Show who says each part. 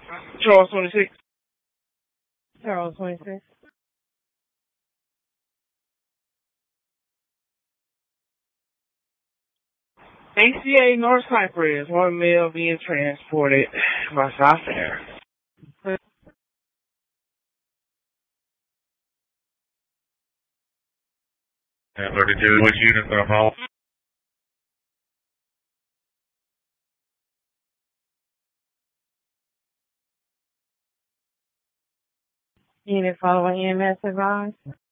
Speaker 1: Charles 26.
Speaker 2: Charles 26.
Speaker 1: ACA North Cypress, one male being transported by South Air.
Speaker 3: And 32, which unit are home?
Speaker 2: Unit following EMS advised.